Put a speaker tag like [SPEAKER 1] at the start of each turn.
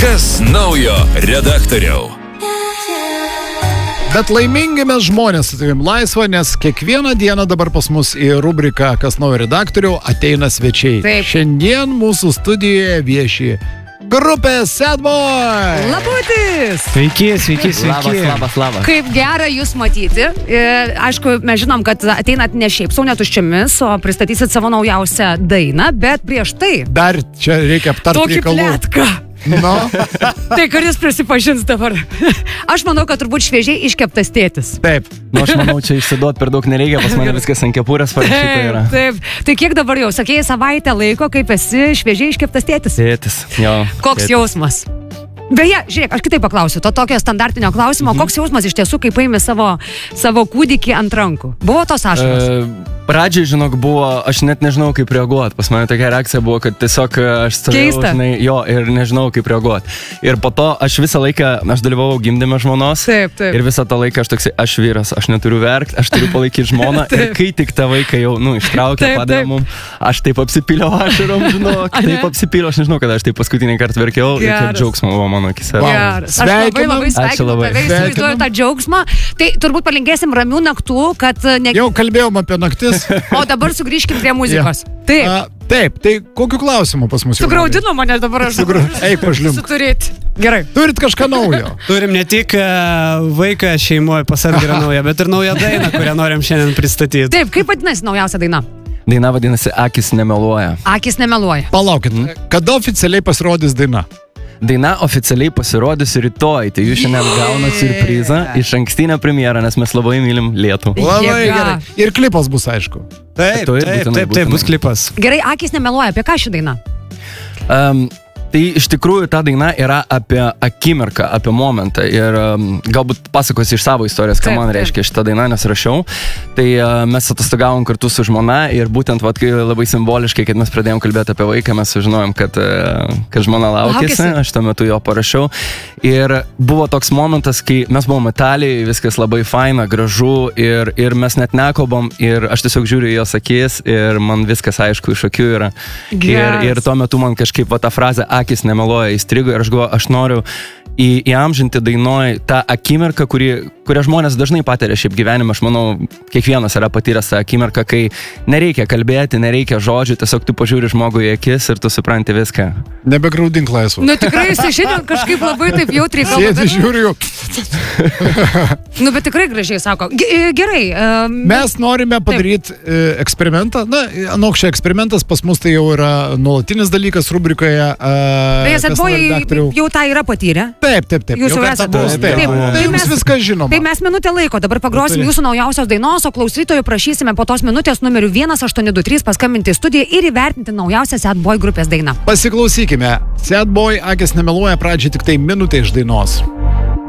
[SPEAKER 1] Kas naujo redaktoriau?
[SPEAKER 2] Bet laimingi mes žmonės su tavim laisva, nes kiekvieną dieną dabar pas mus į rubriką Kas naujo redaktoriau ateina svečiai.
[SPEAKER 3] Taip.
[SPEAKER 2] Šiandien mūsų studijoje vieši grupė Sad Boy.
[SPEAKER 3] Labutis!
[SPEAKER 4] Sveiki.
[SPEAKER 5] Labas.
[SPEAKER 3] Kaip gera jūs matyti. Aišku, mes žinom, kad ateinat ne šiaip sau netuščiamis, o pristatysit savo naujausią dainą, bet prieš tai...
[SPEAKER 2] Dar čia reikia aptarti
[SPEAKER 3] Tokį
[SPEAKER 2] reikalų.
[SPEAKER 3] pletką.
[SPEAKER 2] No.
[SPEAKER 3] Tai kuris prisipažins dabar? Aš manau, kad turbūt šviežiai iškeptas tėtis.
[SPEAKER 2] Taip.
[SPEAKER 5] Aš manau, čia išsiduot per daug nereikia, pas mane viskas ant kepurės parašyta yra.
[SPEAKER 3] Taip. Tai kiek dabar jau? Sakėjai savaitę laiko, kaip esi šviežiai iškeptas tėtis.
[SPEAKER 5] Tėtis, jo.
[SPEAKER 3] Koks jausmas? Beje, žiūrėk, aš kitaip paklausiu, to tokio standartinio klausimo, koks jausmas iš tiesų, kai paimi savo kūdikį ant rankų? Buvo tos ašaros?
[SPEAKER 5] Pradžiai, žinok, buvo, aš net nežinau, kaip reaguoti. Pas mane tokia reakcija buvo, kad tiesiog aš stovėjau, žinai, jo, ir nežinau, kaip reaguoti. Ir po to aš visą laiką, aš dalyvavau gimdyme žmonos.
[SPEAKER 3] Taip.
[SPEAKER 5] Ir visą tą laiką aš toksai, aš vyras, aš neturiu verkti, aš turiu palaikyti žmoną. Ir kai tik tą vaiką jau, ištraukė, padėjo mum, aš taip apsipyliau ašarom, žinok, taip apsipyliau, aš nežinau, kada aš taip paskutinį kartą verkiau ir kaip džiaugsmo buvo mano akise.
[SPEAKER 3] Geras. Aš labai sveikinu tave, įsivaizduoju tą džiaugsmą. Tai turbūt palinkėsim ramių naktų, kad...
[SPEAKER 2] Jau kalbėjom apie naktis.
[SPEAKER 3] O dabar sugrįžkim prie muzikos.
[SPEAKER 2] Taip, tai kokiu klausimu pas mus?
[SPEAKER 3] Sugraudino mane dabar aš.
[SPEAKER 2] Eik pažlimp.
[SPEAKER 3] Suturėti. Gerai.
[SPEAKER 2] Turit kažką naujo?
[SPEAKER 4] Turim ne tik vaiką šeimoje pas Edgarą naują, bet ir naują dainą, kurią norim šiandien pristatyti.
[SPEAKER 3] Taip, kaip vadinasi naujausia daina?
[SPEAKER 5] Daina vadinasi Akys nemeluoja.
[SPEAKER 3] Akys nemeluoja.
[SPEAKER 2] Palaukit, kada oficialiai pasirodys daina?
[SPEAKER 5] Daina oficialiai pasirodys rytoj, tai jūs šiandien gaunat siurprizą, iš ankstinę premjerą, nes mes labai mylim Lietuvą.
[SPEAKER 2] Labai gerai. Ir klipas bus, aišku.
[SPEAKER 4] Taip, bus klipas.
[SPEAKER 3] Gerai, Akys nemeluoja. Apie ką ši daina?
[SPEAKER 5] Tai iš tikrųjų ta daina yra apie akimirką, apie momentą ir galbūt pasakosiu iš savo istorijos, ką man reiškia šitą dainą, nes rašiau. Tai mes atostogavom kartu su žmona ir būtent labai simboliškai, kad mes pradėjom kalbėti apie vaiką, mes sužinojom, kad žmona laukėsi, aš tuo metu jo parašiau. Ir buvo toks momentas, kai mes buvom Italijai, viskas labai faina, gražu ir mes net nekalbam ir aš tiesiog žiūriu į jos akis ir man viskas aišku iš akių yra. Ir tuo metu man kažkaip ta frazė Akys nemeluoja įstrigo ir aš galvoju, aš noriu įamžinti dainoj tą akimirką, kurią žmonės dažnai patiria šiaip gyvenime. Aš manau, kiekvienas yra patyręs tą akimirką, kai nereikia kalbėti, nereikia žodžių, tiesiog tu pažiūri žmogui į akis ir tu supranti viską.
[SPEAKER 2] Nebegraudink laisvą.
[SPEAKER 3] Nu tikrai, jis šiandien kažkaip labai taip jautriai kalba.
[SPEAKER 2] Sėdi, žiūriu.
[SPEAKER 3] Bet tikrai gražiai sako. Gerai.
[SPEAKER 2] Mes norime padaryti eksperimentą. Anokščiai eksperimentas pas mus tai jau yra nuolatinis dalykas rubrikoje.
[SPEAKER 3] Beje, Sad Boy jau tą yra patyrę.
[SPEAKER 2] Taip.
[SPEAKER 3] Jūs jau esate.
[SPEAKER 2] Tai jums viskas žinoma.
[SPEAKER 3] Tai mes minutę laiko dabar pagrosim jūsų naujausios dainos, o klausytojų prašysime po tos minutės numeriu 1823 paskambinti į studiją ir įvertinti naujausią Sad Boy grupės dainą.
[SPEAKER 2] Pasiklausykime. Sad Boy Akys nemeluoja, pradžiai tik tai minutė iš dainos.